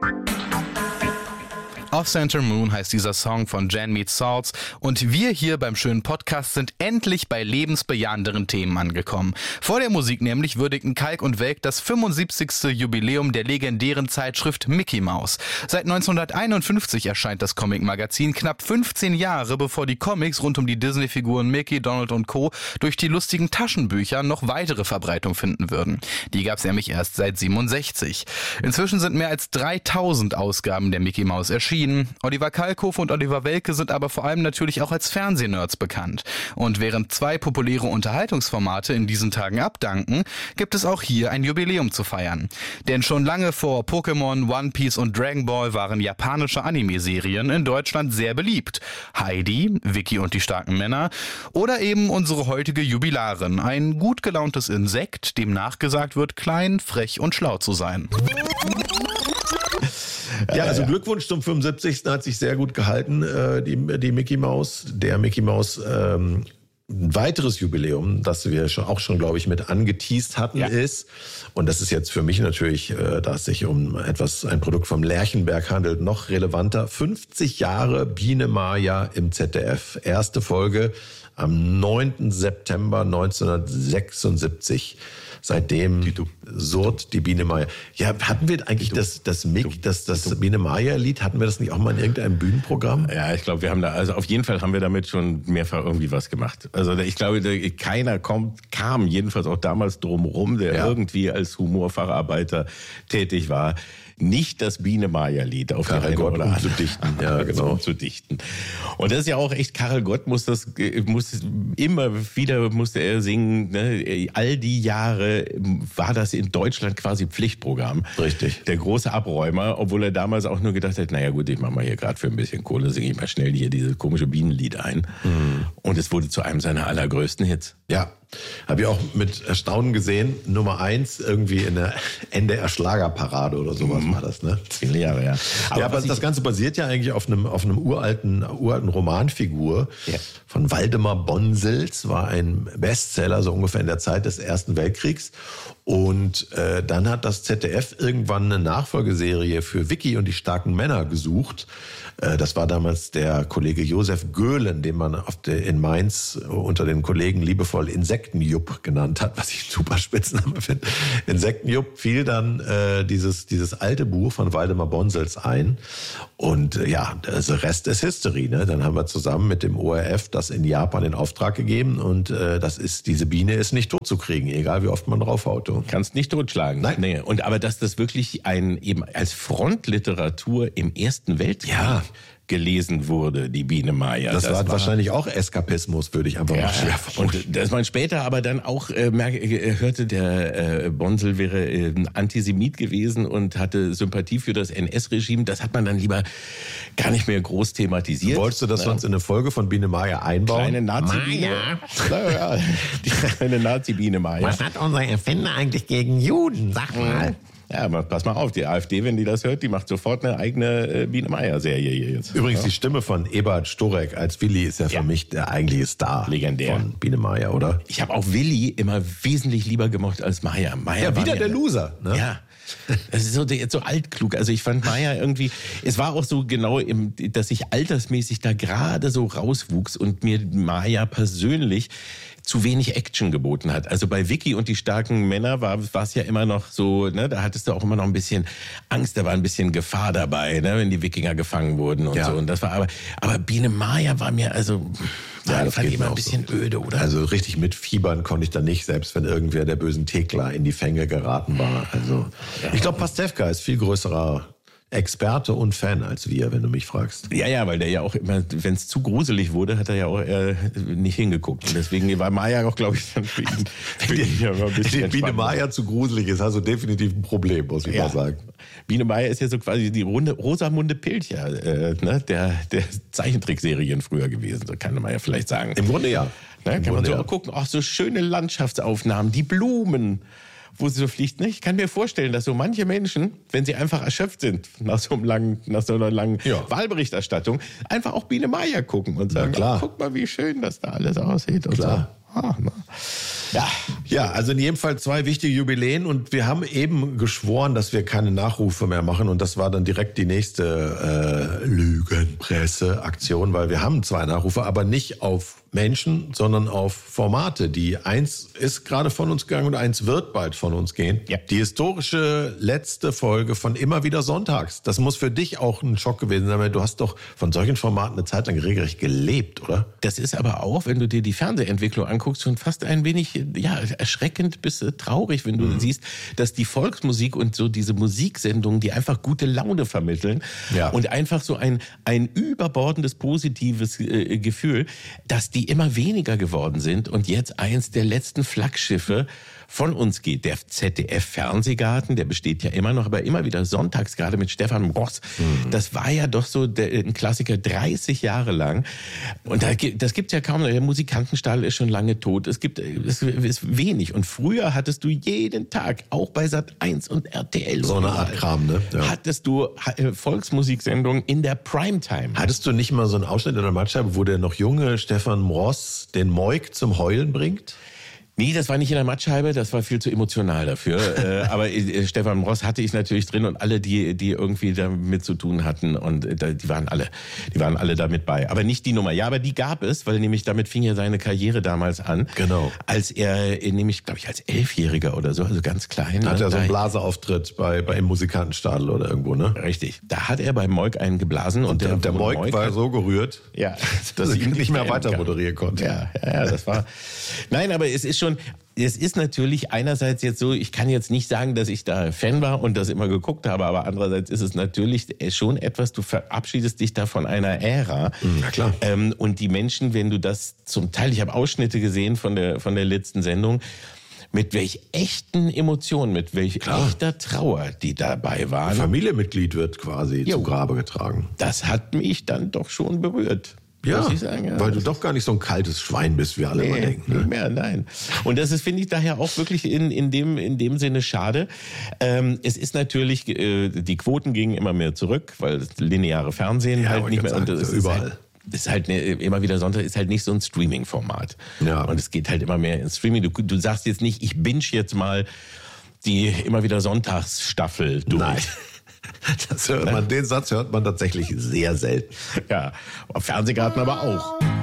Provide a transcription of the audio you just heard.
Off Center Moon heißt dieser Song von Jan Meets Salts und wir hier beim schönen Podcast sind endlich bei lebensbejahenderen Themen angekommen. Vor der Musik nämlich würdigten Kalk und Welk das 75. Jubiläum der legendären Zeitschrift Mickey Mouse. Seit 1951 erscheint das Comic-Magazin, knapp 15 Jahre bevor die Comics rund um die Disney-Figuren Mickey, Donald und Co. durch die lustigen Taschenbücher noch weitere Verbreitung finden würden. Die gab's nämlich erst seit 67. Inzwischen sind mehr als 3000 Ausgaben der Mickey Mouse erschienen. Oliver Kalkofe und Oliver Welke sind aber vor allem natürlich auch als Fernsehnerds bekannt. Und während zwei populäre Unterhaltungsformate in diesen Tagen abdanken, gibt es auch hier ein Jubiläum zu feiern. Denn schon lange vor Pokémon, One Piece und Dragon Ball waren japanische Anime-Serien in Deutschland sehr beliebt. Heidi, Vicky und die starken Männer oder eben unsere heutige Jubilarin, ein gut gelauntes Insekt, dem nachgesagt wird, klein, frech und schlau zu sein. Ja, also Glückwunsch zum 75. Hat sich sehr gut gehalten, die Mickey Mouse. Der Mickey Mouse, ein weiteres Jubiläum, das wir schon, glaube ich, mit angeteast hatten, ist, und das ist jetzt für mich natürlich, da es sich um ein Produkt vom Lerchenberg handelt, noch relevanter. 50 Jahre Biene Maya im ZDF. Erste Folge am 9. September 1976. Seitdem surrt die Biene Maya. Ja, hatten wir eigentlich das Biene Maya-Lied, hatten wir das nicht auch mal in irgendeinem Bühnenprogramm? Ja, ich glaube, auf jeden Fall haben wir damit schon mehrfach irgendwie was gemacht. Also ich glaube, keiner kam jedenfalls auch damals drum rum, der irgendwie als Humorfacharbeiter tätig war, nicht das Biene-Maya-Lied auf Karel die eine Gott oder andere umzudichten. Ja, genau. Umzudichten. Und das ist ja auch echt, Karel Gott musste er singen, ne? All die Jahre war das in Deutschland quasi Pflichtprogramm. Richtig. Der große Abräumer, obwohl er damals auch nur gedacht hat, naja gut, ich mach mal hier gerade für ein bisschen Kohle, singe ich mal schnell hier dieses komische Bienenlied ein. Und es wurde zu einem seiner allergrößten Hits. Ja, habe ich auch mit Erstaunen gesehen. Nummer 1 irgendwie in der NDR Schlagerparade oder sowas war das, ne? Viele Jahre, ja. Aber das Ganze basiert ja eigentlich auf einem uralten Romanfigur von Waldemar Bonsels, war ein Bestseller, so ungefähr in der Zeit des Ersten Weltkriegs. Und dann hat das ZDF irgendwann eine Nachfolgeserie für Vicky und die starken Männer gesucht. Das war damals der Kollege Josef Göhlen, den man in Mainz unter den Kollegen liebevoll Insektenjupp genannt hat, was ich einen super Spitzname finde. Insektenjupp fiel dann dieses alte Buch von Waldemar Bonsels ein. Und der Rest ist History. Ne? Dann haben wir zusammen mit dem ORF das in Japan in Auftrag gegeben. Und diese Biene ist nicht tot zu kriegen, egal wie oft man draufhaut. Kannst nicht totschlagen. Nein. Nee. Aber dass das wirklich eben als Frontliteratur im Ersten Weltkrieg gelesen wurde, die Biene Maya. Das war wahrscheinlich auch Eskapismus, würde ich einfach mal schwer vermuten. Und dass man später aber dann auch hörte, der Bonsel wäre ein Antisemit gewesen und hatte Sympathie für das NS-Regime. Das hat man dann lieber gar nicht mehr groß thematisiert. Wolltest du das sonst in eine Folge von Biene Maya einbauen? Kleine Nazi-Biene. Die kleine Nazi-Biene Maya. Was hat unser Erfinder eigentlich gegen Juden? Sag mal. Ja, aber pass mal auf, die AfD, wenn die das hört, die macht sofort eine eigene Biene Meier-Serie hier jetzt. Übrigens, die Stimme von Eberhard Storek als Willi ist ja für mich der eigentliche Star. Legendär. Von Biene Meier, oder? Ich habe auch Willi immer wesentlich lieber gemocht als Meier. Ja, wieder der Loser. Ne? Ja. Das ist so altklug. Also ich fand Meier irgendwie, es war auch so genau, dass ich altersmäßig da gerade so rauswuchs und mir Meier persönlich zu wenig Action geboten hat. Also bei Vicky und die starken Männer war es ja immer noch so, ne, da hattest du auch immer noch ein bisschen Angst, da war ein bisschen Gefahr dabei, ne, wenn die Wikinger gefangen wurden und so. Und das war aber Biene Maya war mir das fand ich immer ein bisschen öde, oder? Also richtig mitfiebern konnte ich da nicht, selbst wenn irgendwer der bösen Thekla in die Fänge geraten war. Also ich glaube, Pastewka ist viel größerer Experte und Fan als wir, wenn du mich fragst. Ja, weil der ja auch immer, wenn es zu gruselig wurde, hat er ja auch nicht hingeguckt. Und deswegen war Maya auch, glaube ich, dann für ihn ja mal ein bisschen Biene Maya zu gruselig ist, also definitiv ein Problem, muss ich mal sagen. Biene Maya ist ja so quasi die Rosamunde Pilcher, der Zeichentrickserien früher gewesen, so kann man ja vielleicht sagen. Im Grunde ja. Ne, kann man so auch gucken, so schöne Landschaftsaufnahmen, die Blumen, wo sie so fliegt. Ne? Ich kann mir vorstellen, dass so manche Menschen, wenn sie einfach erschöpft sind nach so einer langen Wahlberichterstattung, einfach auch Biene Maya gucken und sagen, guck mal, wie schön das da alles aussieht. Und klar. So. Ja, also in jedem Fall 2 wichtige Jubiläen und wir haben eben geschworen, dass wir keine Nachrufe mehr machen und das war dann direkt die nächste Lügenpresse-Aktion, weil wir haben 2 Nachrufe, aber nicht auf Menschen, sondern auf Formate. Die eins ist gerade von uns gegangen und eins wird bald von uns gehen. Ja. Die historische letzte Folge von Immer wieder sonntags. Das muss für dich auch ein Schock gewesen sein, weil du hast doch von solchen Formaten eine Zeit lang regelrecht gelebt, oder? Das ist aber auch, wenn du dir die Fernsehentwicklung anguckst, schon fast ein wenig erschreckend bis traurig, wenn du siehst, dass die Volksmusik und so diese Musiksendungen, die einfach gute Laune vermitteln und einfach so ein überbordendes positives Gefühl, dass die immer weniger geworden sind und jetzt eins der letzten Flaggschiffe von uns geht. Der ZDF-Fernsehgarten, der besteht ja immer noch, aber immer wieder sonntags, gerade mit Stefan Ross. Das war ja doch so ein Klassiker 30 Jahre lang. Und das gibt's ja kaum. Der Musikantenstall ist schon lange tot. Es ist wenig. Und früher hattest du jeden Tag, auch bei Sat.1 und RTL, So eine Art Kram, ne? Ja. hattest du Volksmusiksendungen in der Primetime. Hattest du nicht mal so einen Ausschnitt in der Matscheibe, wo der noch junge Stefan Ross den Moik zum Heulen bringt? Nee, das war nicht in der Mattscheibe, das war viel zu emotional dafür. Aber Stefan Ross hatte ich natürlich drin und alle, die irgendwie damit zu tun hatten und die waren alle damit bei. Aber nicht die Nummer. Ja, aber die gab es, weil nämlich damit fing ja seine Karriere damals an. Genau. Als er nämlich, glaube ich, als 11-Jähriger oder so, also ganz klein. Hat er so einen Blaseauftritt im Musikantenstadel oder irgendwo, ne? Richtig. Da hat er bei Moik einen geblasen und der Moik war so gerührt, dass ich nicht mehr weiter moderieren konnte. Ja, das war. Nein, aber es ist natürlich einerseits jetzt so, ich kann jetzt nicht sagen, dass ich da Fan war und das immer geguckt habe, aber andererseits ist es natürlich schon etwas, du verabschiedest dich da von einer Ära. Na klar. Und die Menschen, wenn du das zum Teil, ich habe Ausschnitte gesehen von der letzten Sendung, mit welch echten Emotionen, mit welch echter Trauer die dabei waren. Ein Familienmitglied wird quasi zu Grabe getragen. Das hat mich dann doch schon berührt. Ja, muss ich sagen, weil du doch gar nicht so ein kaltes Schwein bist, wie alle immer denken. Ne? Nicht mehr, nein. Und das ist, finde ich, daher auch wirklich in dem Sinne schade. Es ist natürlich, die Quoten gingen immer mehr zurück, weil das lineare Fernsehen halt nicht mehr... Sagen, und überall. Ist halt immer wieder Sonntag, ist halt nicht so ein Streaming-Format. Ja. Und es geht halt immer mehr ins Streaming. Du sagst jetzt nicht, ich binge jetzt mal die immer wieder Sonntagsstaffel durch. Nein. Den Satz hört man tatsächlich sehr selten. Ja, auf Fernsehgarten aber auch.